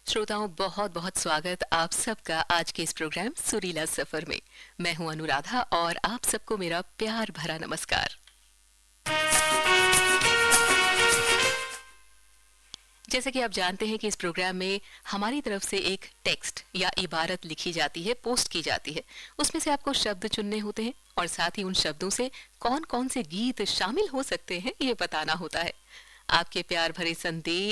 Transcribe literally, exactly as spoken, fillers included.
श्रोताओं, बहुत बहुत स्वागत आप सबका आज के इस प्रोग्राम सुरीला सफर में। मैं हूं अनुराधा और आप सबको मेरा प्यार भरा नमस्कार। जैसे कि आप जानते हैं कि इस प्रोग्राम में हमारी तरफ से एक टेक्स्ट या इबारत लिखी जाती है, पोस्ट की जाती है। उसमें से आपको शब्द चुनने होते हैं और साथ ही उन शब्दों से कौन कौन से गीत शामिल हो सकते हैं ये बताना होता है। आपके प्यार भरे संदेश